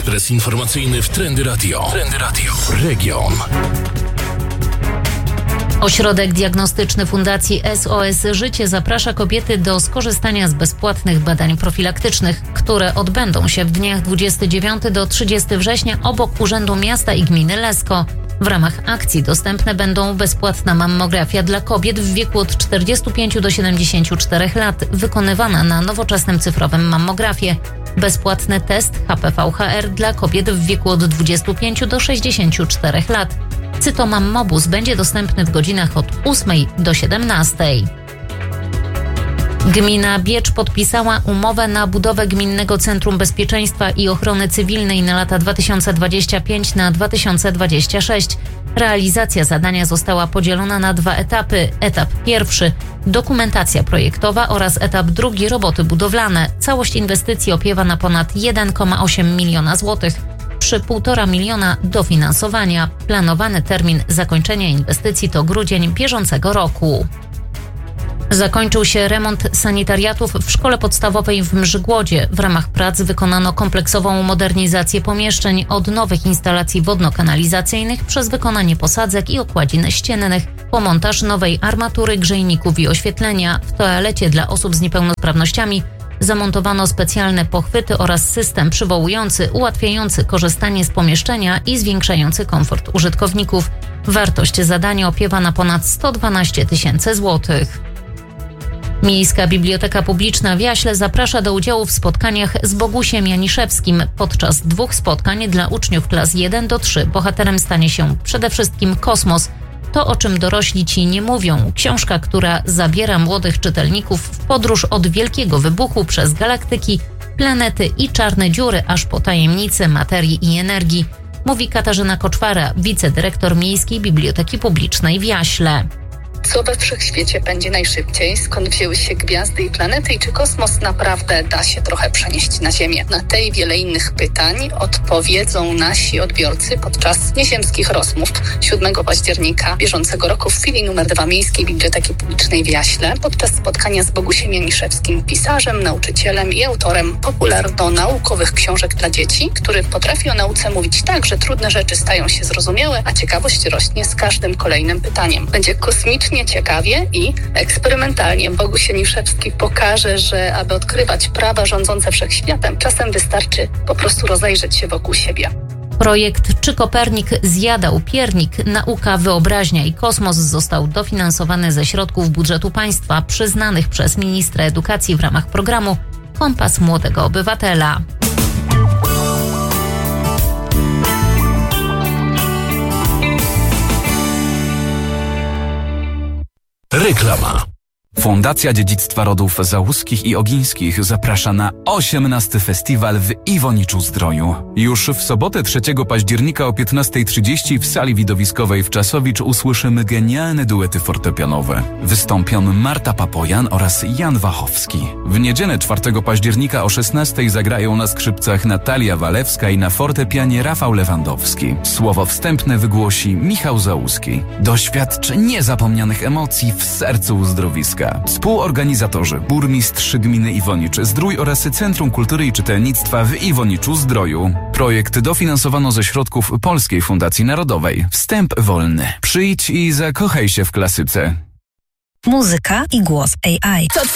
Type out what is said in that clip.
Ekspres informacyjny w Trendy Radio. Trendy Radio. Region. Ośrodek diagnostyczny Fundacji SOS Życie zaprasza kobiety do skorzystania z bezpłatnych badań profilaktycznych, które odbędą się w dniach 29 do 30 września obok Urzędu Miasta i Gminy Lesko. W ramach akcji dostępne będą bezpłatna mammografia dla kobiet w wieku od 45 do 74 lat, wykonywana na nowoczesnym cyfrowym mammografie. Bezpłatny test HPV-HR dla kobiet w wieku od 25 do 64 lat. Cytomammobus będzie dostępny w godzinach od 8 do 17. Gmina Biecz podpisała umowę na budowę Gminnego Centrum Bezpieczeństwa i Ochrony Cywilnej na lata 2025 na 2026. Realizacja zadania została podzielona na 2 etapy. Etap pierwszy – dokumentacja projektowa oraz etap drugi – roboty budowlane. Całość inwestycji opiewa na ponad 1,8 miliona złotych. Przy 1,5 miliona dofinansowania. Planowany termin zakończenia inwestycji to grudzień bieżącego roku. Zakończył się remont sanitariatów w szkole podstawowej w Mrzygłodzie. W ramach prac wykonano kompleksową modernizację pomieszczeń od nowych instalacji wodno-kanalizacyjnych przez wykonanie posadzek i okładzin ściennych, po montaż nowej armatury, grzejników i oświetlenia. W toalecie dla osób z niepełnosprawnościami zamontowano specjalne pochwyty oraz system przywołujący, ułatwiający korzystanie z pomieszczenia i zwiększający komfort użytkowników. Wartość zadania opiewa na ponad 112 000 złotych. Miejska Biblioteka Publiczna w Jaśle zaprasza do udziału w spotkaniach z Bogusiem Janiszewskim. Podczas 2 spotkań dla uczniów klas 1 do 3 bohaterem stanie się przede wszystkim kosmos. To, o czym dorośli ci nie mówią. Książka, która zabiera młodych czytelników w podróż od wielkiego wybuchu przez galaktyki, planety i czarne dziury, aż po tajemnice materii i energii, mówi Katarzyna Koczwara, wicedyrektor Miejskiej Biblioteki Publicznej w Jaśle. Co we wszechświecie pędzi najszybciej? Skąd wzięły się gwiazdy i planety? I czy kosmos naprawdę da się trochę przenieść na Ziemię? Na te i wiele innych pytań odpowiedzą nasi odbiorcy podczas nieziemskich rozmów 7 października bieżącego roku w filii numer 2 Miejskiej Biblioteki Publicznej w Jaśle podczas spotkania z Bogusiem Janiszewskim, pisarzem, nauczycielem i autorem popularno-naukowych książek dla dzieci, który potrafi o nauce mówić tak, że trudne rzeczy stają się zrozumiałe, a ciekawość rośnie z każdym kolejnym pytaniem. Będzie kosmicznie ciekawie i eksperymentalnie. Boguś Janiszewski pokaże, że aby odkrywać prawa rządzące wszechświatem, czasem wystarczy po prostu rozejrzeć się wokół siebie. Projekt Czy Kopernik zjadał piernik? Nauka, wyobraźnia i kosmos został dofinansowany ze środków budżetu państwa przyznanych przez ministra edukacji w ramach programu Kompas Młodego Obywatela. Reklama. Fundacja Dziedzictwa Rodów Załuskich i Ogińskich zaprasza na 18. festiwal w Iwoniczu-Zdroju. Już w sobotę 3 października o 15:30 w sali widowiskowej w Czasowicz usłyszymy genialne duety fortepianowe. Wystąpią Marta Papojan oraz Jan Wachowski. W niedzielę 4 października o 16:00 zagrają na skrzypcach Natalia Walewska i na fortepianie Rafał Lewandowski. Słowo wstępne wygłosi Michał Załuski. Doświadcz niezapomnianych emocji w sercu uzdrowiska. Współorganizatorzy: burmistrz gminy Iwonicz-Zdrój oraz Centrum Kultury i Czytelnictwa w Iwoniczu-Zdroju. Projekt dofinansowano ze środków Polskiej Fundacji Narodowej. Wstęp wolny. Przyjdź i zakochaj się w klasyce. Muzyka i głos AI.